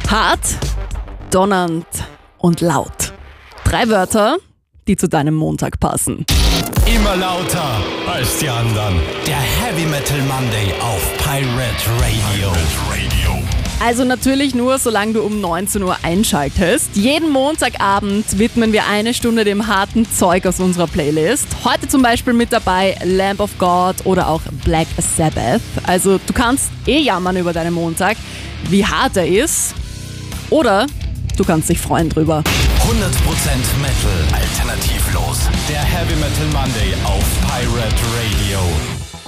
Hart, donnernd und laut. 3 Wörter, die zu deinem Montag passen. Immer lauter als die anderen. Der Heavy Metal Monday auf Pirate Radio. Also natürlich nur, solange du um 19 Uhr einschaltest. Jeden Montagabend widmen wir eine Stunde dem harten Zeug aus unserer Playlist. Heute zum Beispiel mit dabei Lamb of God oder auch Black Sabbath. Also du kannst jammern über deinen Montag, wie hart er ist. Oder du kannst dich freuen drüber. 100% Metal, alternativlos. Der Heavy Metal Monday auf Pirate Radio.